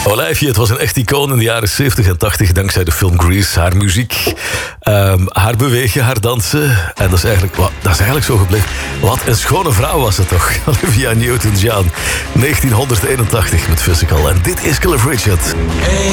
Olijfje, het was een echt icoon in de jaren 70 en 80 dankzij de film Grease. Haar muziek, haar bewegen, haar dansen. En dat is eigenlijk zo gebleven. Wat een schone vrouw was het toch? Olivia Newton-John, 1981 met Physical. En dit is Cliff Richard.